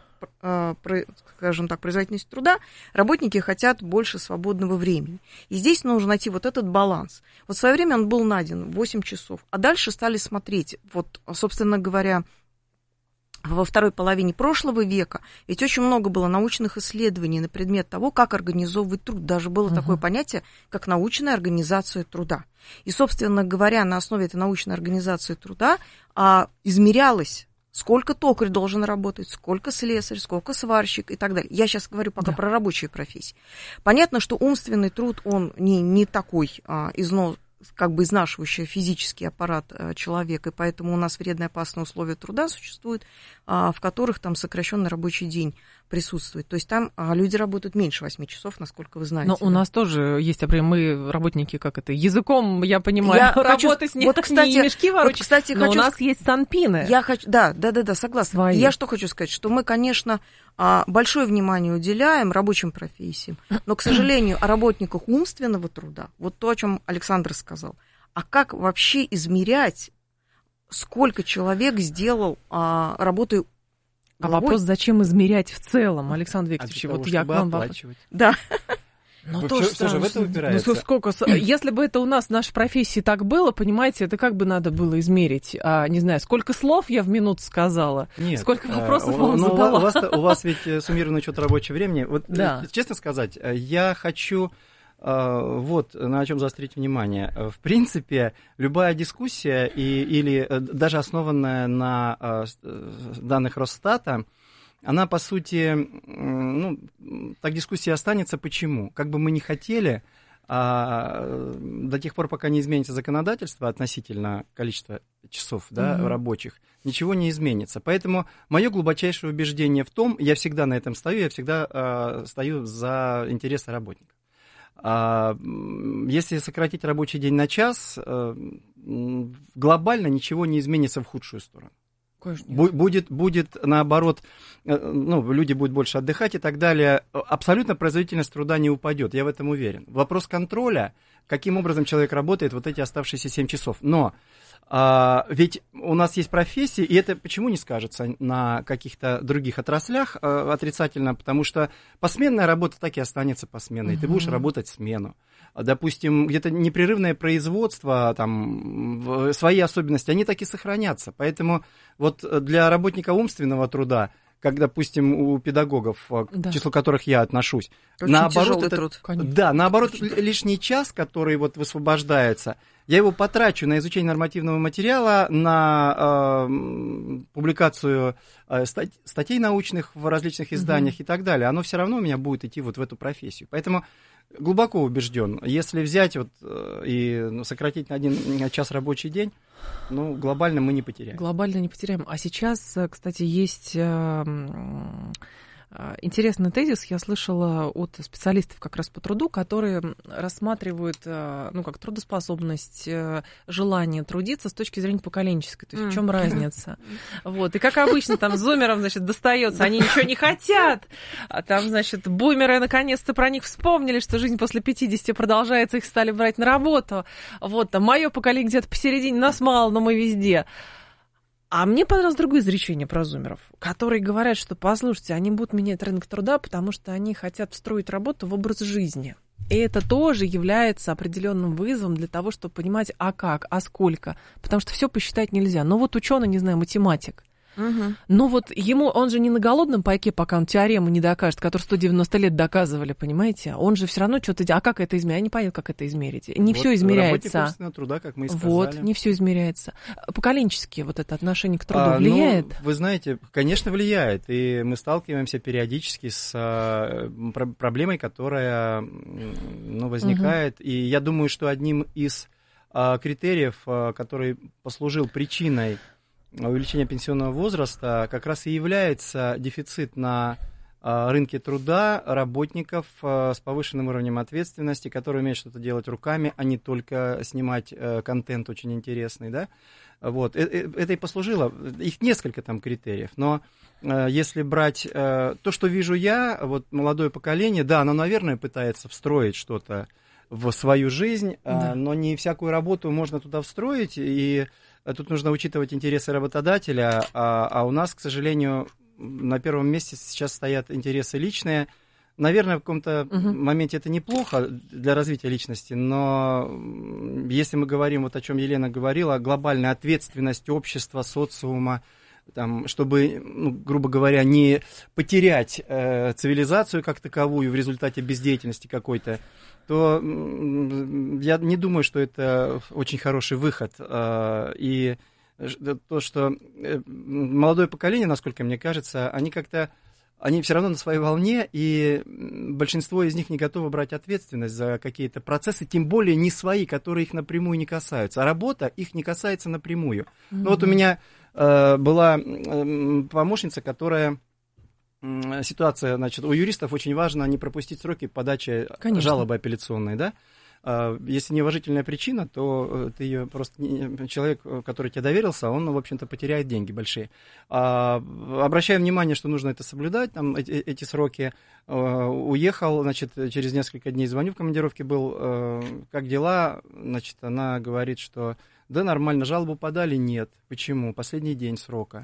скажем так, производительность труда, работники хотят больше свободного времени. И здесь нужно найти вот этот баланс. Вот в свое время он был найден восемь часов, а дальше стали смотреть, вот, собственно говоря, во второй половине прошлого века ведь очень много было научных исследований на предмет того, как организовывать труд. Даже было uh-huh. такое понятие, как научная организация труда. И, собственно говоря, на основе этой научной организации труда а, измерялось, сколько токарь должен работать, сколько слесарь, сколько сварщик и так далее. Я сейчас говорю пока да. про рабочие профессии. Понятно, что умственный труд, он не, не такой а, износ, как бы изнашивающий физический аппарат человека, и поэтому у нас вредные опасные условия труда существуют, в которых там сокращенный рабочий день присутствует. То есть там люди работают меньше восьми часов, насколько вы знаете. Но да? у нас тоже есть, например, мы работники, как это, языком, я понимаю, я работать хочу, не, вот, кстати, не мешки ворочать, вот, кстати, но хочу, у нас есть санпины. Я хочу, да, да, да, да, согласна. Свои. Я что хочу сказать, что мы, конечно, большое внимание уделяем рабочим профессиям, но, к сожалению, о работниках умственного труда, вот то, о чем Александр сказал, а как вообще измерять, сколько человек сделал а, работы А головой? Вопрос, зачем измерять в целом, Александр Викторович, вот я к вам вопрос. Да. Ну, то все, все же в это упирается. Ну, сколько, если бы это у нас в нашей профессии так было, понимаете, это как бы надо было измерить? А, не знаю, сколько слов я в минуту сказала, Нет, сколько вопросов а, вам ну, задала. У вас, у вас ведь суммированный учет рабочего времени. Вот, да. Честно сказать, я хочу вот на чем заострить внимание. В принципе, любая дискуссия и, или даже основанная на данных Росстата, она, по сути, ну, так дискуссия останется. Почему? Как бы мы ни хотели, а, до тех пор, пока не изменится законодательство относительно количества часов, да, угу. рабочих, ничего не изменится. Поэтому мое глубочайшее убеждение в том, я всегда на этом стою, я всегда а, стою за интересы работников. А, если сократить рабочий день на час, а, глобально ничего не изменится в худшую сторону. Будет, будет, наоборот, ну, люди будут больше отдыхать и так далее. Абсолютно производительность труда не упадет, я в этом уверен. Вопрос контроля, каким образом человек работает вот эти оставшиеся семь часов. Но а, ведь у нас есть профессии, и это почему не скажется на каких-то других отраслях а, отрицательно, потому что посменная работа так и останется посменной, угу. Ты будешь работать смену. Допустим, где-то непрерывное производство, там, свои особенности, они так и сохранятся. Поэтому вот для работника умственного труда, как, допустим, у педагогов, да. к числу которых я отношусь, очень наоборот, это, труд, да, наоборот, лишний час, который вот высвобождается, я его потрачу на изучение нормативного материала, на э, публикацию э, стать, статей научных в различных изданиях угу. и так далее. Оно все равно у меня будет идти вот в эту профессию. Поэтому глубоко убежден, если взять вот и ну, сократить на один час рабочий день, ну, глобально мы не потеряем. Глобально не потеряем. А сейчас, кстати, есть интересный тезис, я слышала от специалистов как раз по труду, которые рассматривают, ну, как трудоспособность, желание трудиться с точки зрения поколенческой. То есть в чем разница? Вот. И как обычно, там зумерам, значит, достается, они ничего не хотят, а там, значит, бумеры наконец-то про них вспомнили, что жизнь после пятидесяти продолжается, их стали брать на работу. Вот, там мое поколение где-то посередине, нас мало, но мы везде. А мне понравилось другое изречение про зумеров, которые говорят, что, послушайте, они будут менять рынок труда, потому что они хотят встроить работу в образ жизни. И это тоже является определенным вызовом для того, чтобы понимать, а как, а сколько. Потому что все посчитать нельзя. Но вот ученый, не знаю, математик, угу. но вот ему, он же не на голодном пайке, пока он теорему не докажет, которую сто девяносто лет доказывали, понимаете? Он же все равно что-то... А как это измерить? Я не понял, как это измерить. Не вот все измеряется. Работник умственного труда, как мы и сказали. Вот, не все измеряется. Поколенчески вот это отношение к труду а, влияет? Ну, вы знаете, конечно, влияет. И мы сталкиваемся периодически с а, проблемой, которая ну, возникает. Угу. И я думаю, что одним из а, критериев, а, который послужил причиной увеличение пенсионного возраста, как раз и является дефицит на рынке труда работников с повышенным уровнем ответственности, которые умеют что-то делать руками, а не только снимать контент очень интересный, да? Вот. Это и послужило, их несколько там критериев, но если брать то, что вижу я, вот молодое поколение, да, оно, наверное, пытается встроить что-то в свою жизнь, да. но не всякую работу можно туда встроить, и тут нужно учитывать интересы работодателя, а, а у нас, к сожалению, на первом месте сейчас стоят интересы личные. Наверное, в каком-то угу. моменте это неплохо для развития личности, но если мы говорим, вот о чем Елена говорила, глобальная ответственность общества, социума, там, чтобы, ну, грубо говоря, не потерять э, цивилизацию как таковую в результате бездеятельности какой-то, то я не думаю, что это очень хороший выход. И то, что молодое поколение, насколько мне кажется, они как-то, они все равно на своей волне, и большинство из них не готовы брать ответственность за какие-то процессы, тем более не свои, которые их напрямую не касаются. А работа их не касается напрямую. Mm-hmm. Ну вот у меня э, была помощница, которая... Ситуация, значит, у юристов очень важно не пропустить сроки подачи Конечно. жалобы апелляционной, да? Если неуважительная причина, то ты ее просто человек, который тебе доверился, он, в общем-то, потеряет деньги большие. Обращаю внимание, что нужно это соблюдать, там, эти, эти сроки. Уехал, значит, через несколько дней звоню, в командировке был, как дела, значит, она говорит, что да, нормально, жалобу подали, нет. Почему? Последний день срока.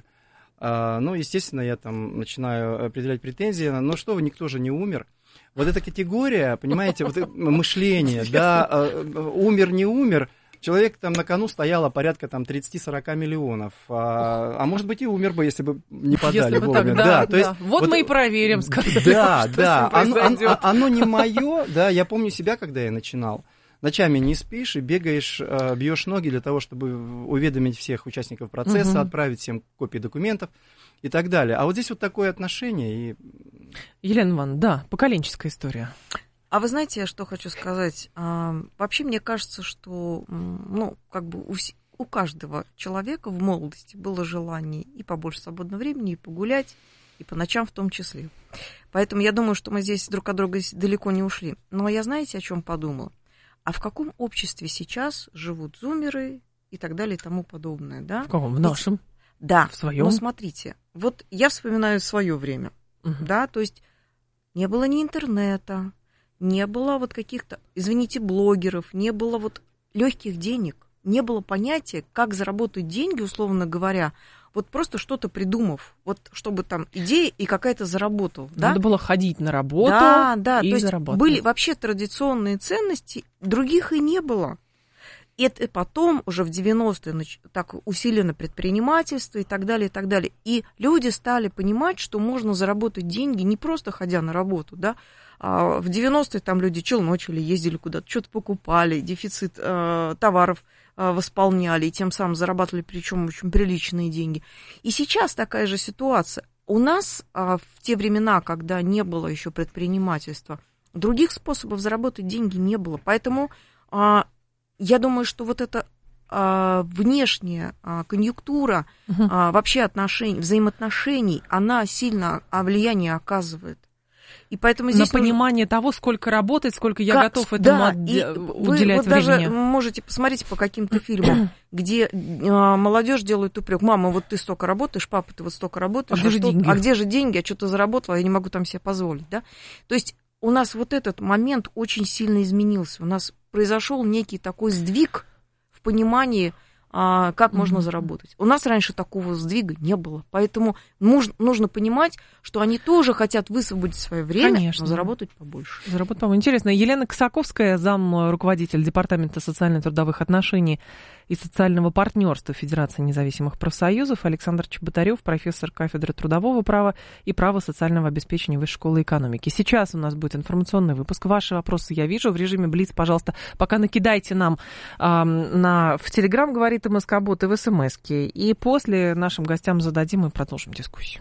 Ну, естественно, я там начинаю определять претензии, ну что вы, никто же не умер. Вот эта категория, понимаете, вот мышление, да, умер, не умер, человек там на кону стояло порядка там тридцать-сорок миллионов, а, а может быть и умер бы, если бы не подали если бы вовремя. Так, да, да, да. То есть, вот, вот мы и проверим, сказали, да, что да, с ним оно, оно, оно не произойдет. мое, да, я помню себя, когда я начинал. Ночами не спишь и бегаешь, бьешь ноги для того, чтобы уведомить всех участников процесса, угу. отправить всем копии документов и так далее. А вот здесь вот такое отношение. И... Елена Ивановна, да, поколенческая история. А вы знаете, я что хочу сказать? А, вообще, мне кажется, что ну, как бы у, у каждого человека в молодости было желание и побольше свободного времени, и погулять, и по ночам в том числе. Поэтому я думаю, что мы здесь друг от друга далеко не ушли. Но я знаете, о чем подумала? А в каком обществе сейчас живут зумеры и так далее и тому подобное, да? В каком? В нашем? Ведь, да. В своем? Но смотрите, вот я вспоминаю свое время, угу. да, то есть не было ни интернета, не было вот каких-то, извините, блогеров, не было вот легких денег, не было понятия, как заработать деньги, условно говоря, вот просто что-то придумав, вот чтобы там идея и какая-то заработала. Надо да? было ходить на работу да, да, и то есть зарабатывать. Были вообще традиционные ценности, других и не было. И это потом, уже в девяностые, так усилено предпринимательство и так далее, и так далее. И люди стали понимать, что можно заработать деньги, не просто ходя на работу, да. А в девяностые там люди челночили, ездили куда-то, что-то покупали, дефицит э, товаров э, восполняли, и тем самым зарабатывали, причем очень приличные деньги. И сейчас такая же ситуация. У нас э, в те времена, когда не было еще предпринимательства, других способов заработать деньги не было. Поэтому э, я думаю, что вот эта э, внешняя э, конъюнктура, угу. э, вообще отношений, взаимоотношений, она сильно влияние оказывает. И поэтому здесь на понимание нужно... того, сколько работать, сколько я как... готов этому да, от... и уделять вы вот времени. Даже можете посмотреть по каким-то фильмам, где а, молодежь делает упрек: мама, вот ты столько работаешь, папа, ты вот столько работаешь, а где, а же, что... деньги? а где же деньги, а что ты заработала, я не могу там себе позволить, да? То есть у нас вот этот момент очень сильно изменился, у нас произошел некий такой сдвиг в понимании, а, как mm-hmm. можно заработать. У нас раньше такого сдвига не было, поэтому нужно, нужно понимать, что они тоже хотят высвободить свое время, Конечно. но заработать побольше. Заработать побольше. Интересно. Елена Косаковская, зам руководитель Департамента социально-трудовых отношений и социального партнерства Федерации независимых профсоюзов, Александр Чеботарев, профессор кафедры трудового права и права социального обеспечения Высшей школы экономики. Сейчас у нас будет информационный выпуск. Ваши вопросы я вижу в режиме Блиц. Пожалуйста, пока накидайте нам э, на, в Телеграм, говорит МСК-бот, и в СМСке. И после нашим гостям зададим и продолжим дискуссию.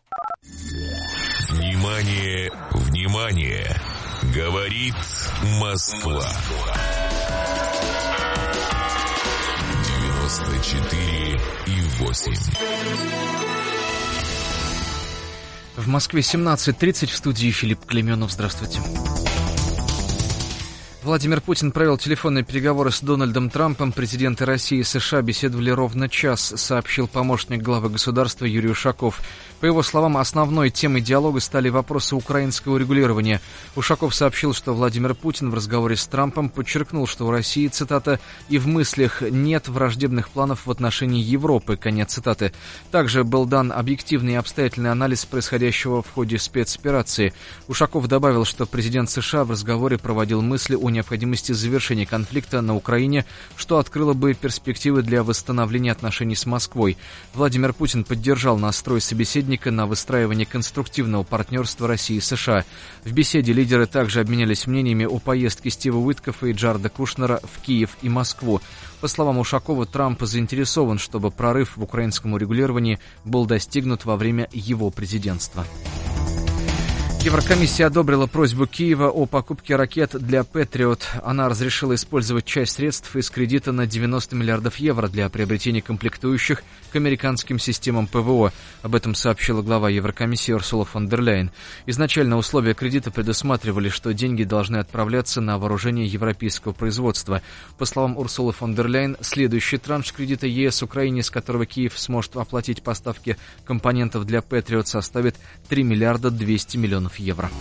Внимание, внимание! Говорит Москва. девяносто четыре и восемь. В Москве семнадцать тридцать, в студии Филипп Клеменов. Здравствуйте. Владимир Путин провел телефонные переговоры с Дональдом Трампом. Президенты России и США беседовали ровно час, сообщил помощник главы государства Юрий Ушаков. По его словам, основной темой диалога стали вопросы украинского регулирования. Ушаков сообщил, что Владимир Путин в разговоре с Трампом подчеркнул, что у России, цитата, «и в мыслях нет враждебных планов в отношении Европы», конец цитаты. Также был дан объективный и обстоятельный анализ происходящего в ходе спецоперации. Ушаков добавил, что президент США в разговоре проводил мысли о необходимости завершения конфликта на Украине, что открыло бы перспективы для восстановления отношений с Москвой. Владимир Путин поддержал настрой собеседника на выстраивание конструктивного партнерства России и США. В беседе лидеры также обменялись мнениями о поездке Стива Уиткофа и Джареда Кушнера в Киев и Москву. По словам Ушакова, Трамп заинтересован, чтобы прорыв в украинском урегулировании был достигнут во время его президентства. Еврокомиссия одобрила просьбу Киева о покупке ракет для «Патриот». Она разрешила использовать часть средств из кредита на девяносто миллиардов евро для приобретения комплектующих к американским системам ПВО. Об этом сообщила глава Еврокомиссии Урсула фон дер Ляйен. Изначально условия кредита предусматривали, что деньги должны отправляться на вооружение европейского производства. По словам Урсулы фон дер Ляйен, следующий транш кредита ЕС Украине, с которого Киев сможет оплатить поставки компонентов для «Патриот», составит три миллиарда двести миллионов евро.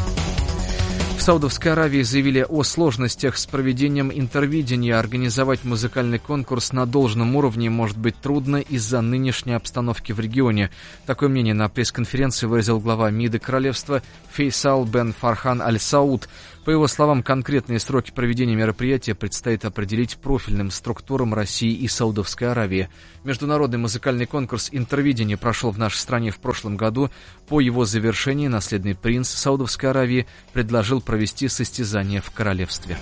В Саудовской Аравии заявили о сложностях с проведением интервидения. Организовать музыкальный конкурс на должном уровне может быть трудно из-за нынешней обстановки в регионе. Такое мнение на пресс-конференции выразил глава МИДа королевства Фейсал бен Фархан аль-Сауд. По его словам, конкретные сроки проведения мероприятия предстоит определить профильным структурам России и Саудовской Аравии. Международный музыкальный конкурс «Интервидение» прошел в нашей стране в прошлом году. По его завершении наследный принц Саудовской Аравии предложил провести состязание в королевстве.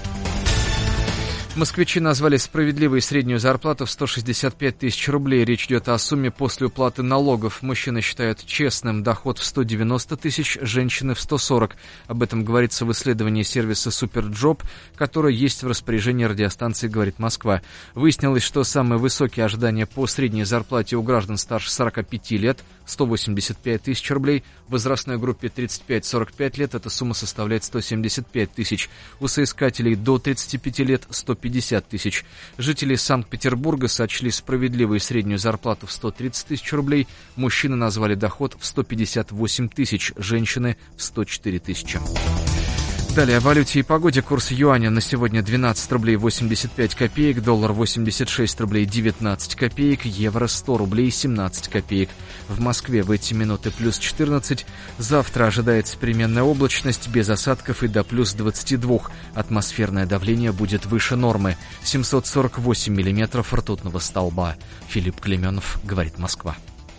Москвичи назвали справедливой среднюю зарплату в сто шестьдесят пять тысяч рублей. Речь идет о сумме после уплаты налогов. Мужчины считают честным доход в сто девяносто тысяч, женщины в сто сорок. Об этом говорится в исследовании сервиса «Суперджоп», которое есть в распоряжении радиостанции «Говорит Москва». Выяснилось, что самые высокие ожидания по средней зарплате у граждан старше сорока пяти лет – сто восемьдесят пять тысяч рублей. В возрастной группе тридцать пять сорок пять лет эта сумма составляет сто семьдесят пять тысяч. У соискателей до тридцати пяти лет – сто пятьдесят тысяч. Жители Санкт-Петербурга сочли справедливой среднюю зарплату в сто тридцать тысяч рублей. Мужчины назвали доход в сто пятьдесят восемь тысяч, женщины в сто четыре тысячи. Далее о валюте и погоде. Курс юаня на сегодня двенадцать рублей восемьдесят пять копеек, доллар восемьдесят шесть рублей девятнадцать копеек, евро сто рублей семнадцать копеек. В Москве в эти минуты плюс четырнадцать. Завтра ожидается переменная облачность, без осадков и до плюс двадцати двух. Атмосферное давление будет выше нормы. семьсот сорок восемь миллиметров ртутного столба. Филипп Клеменов, Говорит Москва.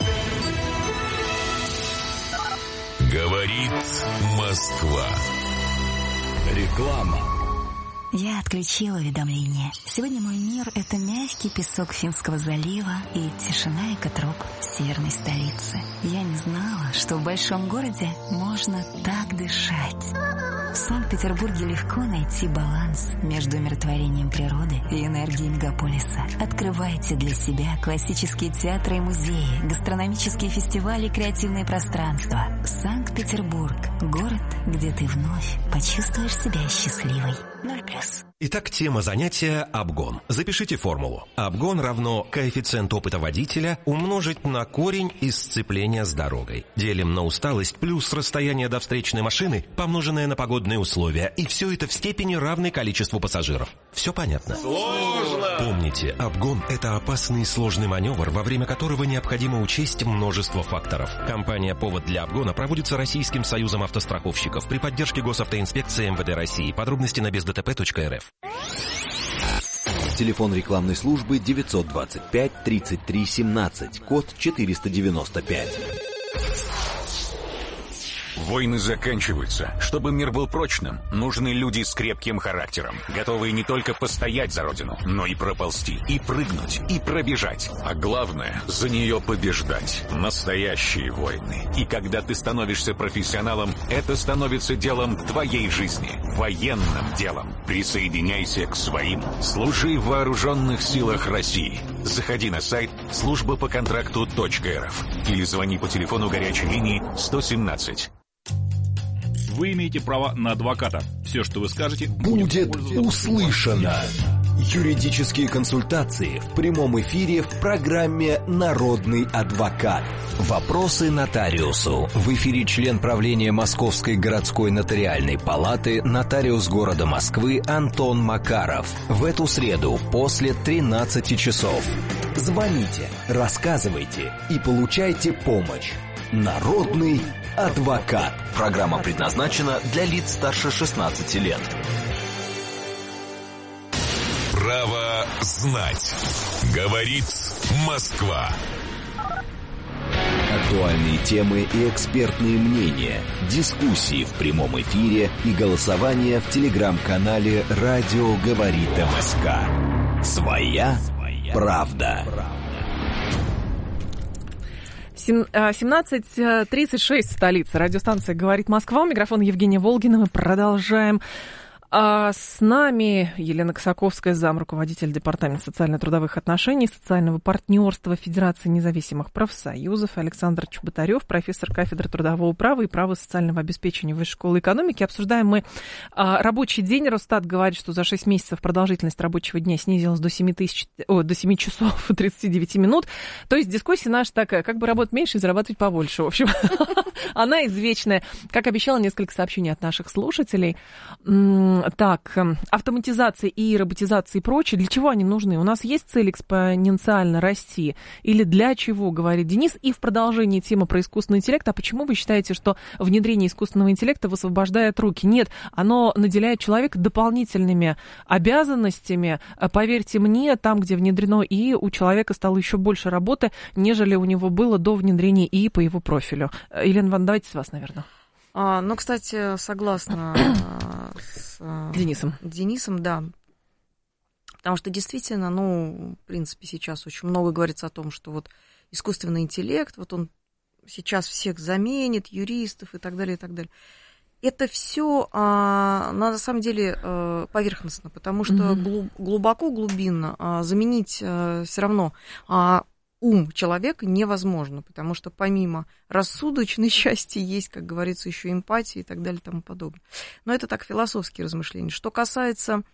Говорит Москва. Реклама. Я отключила уведомления. Сегодня мой мир — это мягкий песок Финского залива и тишина экотроп северной столицы. Я не знала, что в большом городе можно так дышать. В Санкт-Петербурге легко найти баланс между умиротворением природы и энергией мегаполиса. Открывайте для себя классические театры и музеи, гастрономические фестивали и креативные пространства. Санкт-Петербург — город, где ты вновь почувствуешь себя счастливой. Ноль плюс. Итак, тема занятия – обгон. Запишите формулу. Обгон равно коэффициент опыта водителя умножить на корень из сцепления с дорогой. Делим на усталость плюс расстояние до встречной машины, помноженное на погодные условия. И все это в степени равной количеству пассажиров. Все понятно? Сложно! Помните, обгон – это опасный и сложный маневр, во время которого необходимо учесть множество факторов. Компания «Повод для обгона» проводится Российским союзом автостраховщиков при поддержке Госавтоинспекции эм вэ дэ России. Подробности на без дэ тэ пэ точка эр эф. Телефон рекламной службы девятьсот двадцать пять тридцать три семнадцать, код четыреста девяносто пять. Войны заканчиваются. Чтобы мир был прочным, нужны люди с крепким характером, готовые не только постоять за родину, но и проползти, и прыгнуть, и пробежать. А главное, за нее побеждать. Настоящие войны. И когда ты становишься профессионалом, это становится делом твоей жизни. Военным делом. Присоединяйся к своим. Служи в вооруженных силах России. Заходи на сайт служба по контракту точка эр эф или звони по телефону горячей линии сто семнадцать. Вы имеете право на адвоката. Все, что вы скажете, будет услышано. Юридические консультации в прямом эфире в программе «Народный адвокат». Вопросы нотариусу. В эфире член правления Московской городской нотариальной палаты, нотариус города Москвы Антон Макаров. В эту среду после тринадцати часов. Звоните, рассказывайте и получайте помощь. Народный адвокат. Программа предназначена для лиц старше шестнадцати лет. Право знать. Говорит Москва. Актуальные темы и экспертные мнения, дискуссии в прямом эфире и голосование в телеграм-канале «Радио Говорит МСК». Своя правда. семнадцать тридцать шесть в столице. Радиостанция «Говорит Москва». У микрофона Евгения Волгина. Мы продолжаем. А с нами Елена Косаковская, замруководитель Департамента социально-трудовых отношений, социального партнерства Федерации независимых профсоюзов, Александр Чеботарев, профессор кафедры трудового права и права социального обеспечения Высшей школы экономики. Обсуждаем мы а, рабочий день. Росстат говорит, что за шесть месяцев продолжительность рабочего дня снизилась до семи, тысяч, о, до семи часов тридцати девяти минут. То есть дискуссия наша такая, как бы работать меньше и зарабатывать побольше. В общем, она извечная. Как обещала, несколько сообщений от наших слушателей. Так, автоматизация и роботизация и прочее, для чего они нужны? У нас есть цель экспоненциально расти? Или для чего, говорит Денис? И в продолжении темы про искусственный интеллект, а почему вы считаете, что внедрение искусственного интеллекта высвобождает руки? Нет, оно наделяет человека дополнительными обязанностями. Поверьте мне, там, где внедрено ИИ, у человека стало еще больше работы, нежели у него было до внедрения ИИ по его профилю. Елена Ивановна, давайте с вас, наверное. А, ну, кстати, согласна с Денисом. Денисом, да. Потому что действительно, ну, в принципе, сейчас очень много говорится о том, что вот искусственный интеллект, вот он сейчас всех заменит, юристов и так далее, и так далее. Это все а, на самом деле а, поверхностно, потому что mm-hmm. глубоко, глубинно а, заменить а, все равно а, ум человека невозможно, потому что помимо рассудочной части есть, как говорится, еще эмпатия и так далее и тому подобное. Но это так философские размышления. Что касается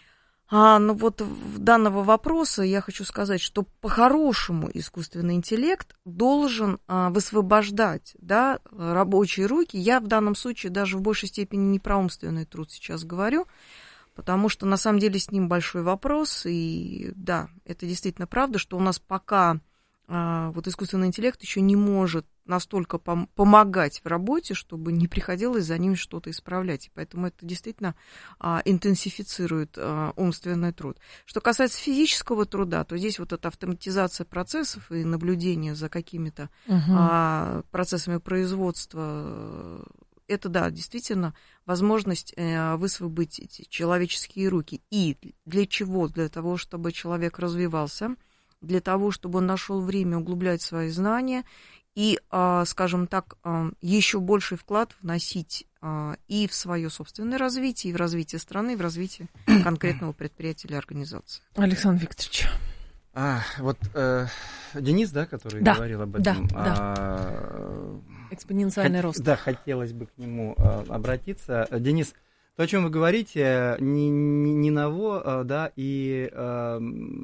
а, ну вот данного вопроса, я хочу сказать, что по-хорошему искусственный интеллект должен а, высвобождать, да, рабочие руки. Я в данном случае даже в большей степени не про умственный труд сейчас говорю, потому что на самом деле с ним большой вопрос. И да, это действительно правда, что у нас пока вот искусственный интеллект еще не может настолько пом- помогать в работе, чтобы не приходилось за ним что-то исправлять. И поэтому это действительно а, интенсифицирует а, умственный труд. Что касается физического труда, то здесь вот эта автоматизация процессов и наблюдение за какими-то угу. а, процессами производства, это, да, действительно возможность а, высвободить человеческие руки. И для чего? Для того, чтобы человек развивался, для того, чтобы он нашел время углублять свои знания и, скажем так, еще больший вклад вносить и в свое собственное развитие, и в развитие страны, и в развитие конкретного предприятия или организации. Александр Викторович. А, вот э, Денис, да, который да, говорил об этом. Да, да. А, экспоненциальный хот, рост. Да, хотелось бы к нему а, обратиться. Денис, то, о чем вы говорите, не, не, не ново, да, и... А,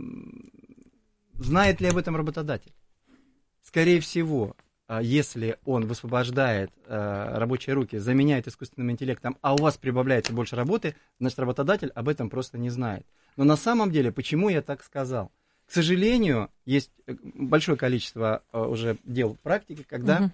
знает ли об этом работодатель? Скорее всего, если он высвобождает рабочие руки, заменяет искусственным интеллектом, а у вас прибавляется больше работы, значит, работодатель об этом просто не знает. Но на самом деле, почему я так сказал? К сожалению, есть большое количество уже дел в практике, когда угу.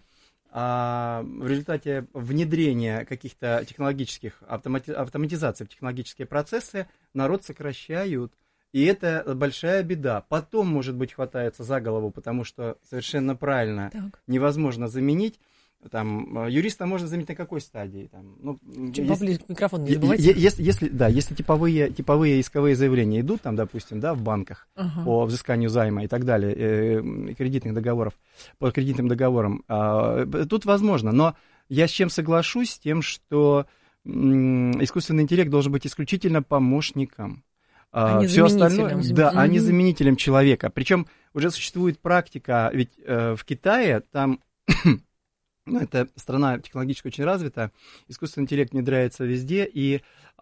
в результате внедрения каких-то технологических автомати- автоматизаций в технологические процессы народ сокращают. И это большая беда. Потом, может быть, хватается за голову, потому что совершенно правильно так. невозможно заменить. Там, юриста можно заменить на какой стадии? Там, ну, Чуть поближе к микрофону не забывайте. Если, если, да, если типовые, типовые исковые заявления идут, там, допустим, да, в банках uh-huh. по взысканию займа и так далее, э, кредитных договоров, по кредитным договорам, э, тут возможно. Но я с чем соглашусь? С тем, что э, искусственный интеллект должен быть исключительно помощником. А не все остальное, да, mm-hmm. а не заменителем человека. Причем уже существует практика, ведь э, в Китае там, ну, это страна технологически очень развита, искусственный интеллект внедряется везде, и э,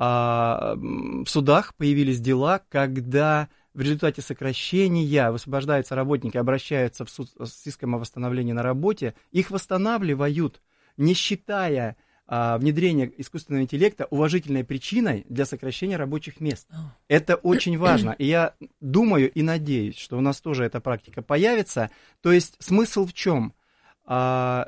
в судах появились дела, когда в результате сокращения высвобождаются работники, обращаются в суд с иском о восстановлении на работе, их восстанавливают, не считая внедрение искусственного интеллекта уважительной причиной для сокращения рабочих мест. Это очень важно. И я думаю и надеюсь, что у нас тоже эта практика появится. То есть смысл в чем? А,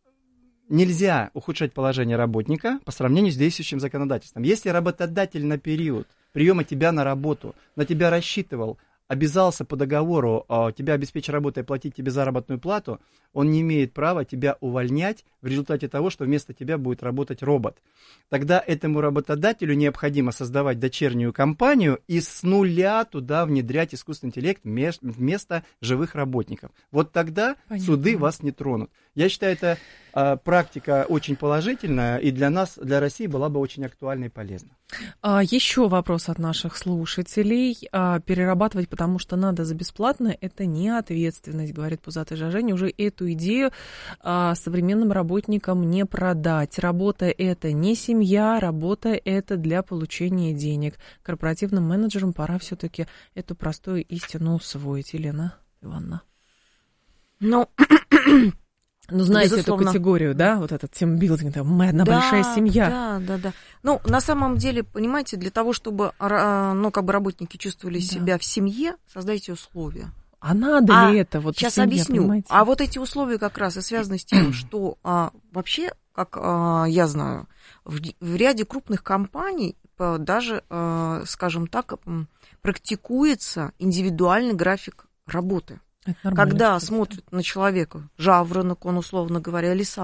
нельзя ухудшать положение работника по сравнению с действующим законодательством. Если работодатель на период приема тебя на работу, на тебя рассчитывал, обязался по договору тебя обеспечить работой и платить тебе заработную плату, он не имеет права тебя увольнять в результате того, что вместо тебя будет работать робот. Тогда этому работодателю необходимо создавать дочернюю компанию и с нуля туда внедрять искусственный интеллект вместо живых работников. Вот тогда Понятно. Суды вас не тронут. Я считаю, это а, практика очень положительная, и для нас, для России, была бы очень актуальна и полезна. А, еще вопрос от наших слушателей. А, перерабатывать, потому что надо за бесплатно, это не ответственность, говорит пузатый Жажень. Уже эту идею а, современным работникам не продать. Работа – это не семья, работа – это для получения денег. Корпоративным менеджерам пора все-таки эту простую истину усвоить. Елена Ивановна. Ну... Ну, знаете Безусловно. Эту категорию, да, вот этот тимбилдинг, там, мы одна да, большая семья. Да, да, да. Ну, на самом деле, понимаете, для того, чтобы, ну, как бы работники чувствовали да. себя в семье, создайте условия. А надо а ли это? Вот сейчас семья, объясню. Понимаете? А вот эти условия как раз и связаны с тем, что а, вообще, как а, я знаю, в, в ряде крупных компаний а, даже, а, скажем так, практикуется индивидуальный график работы. Когда смотрят на человека, жаворонок, он, условно говоря, лиса,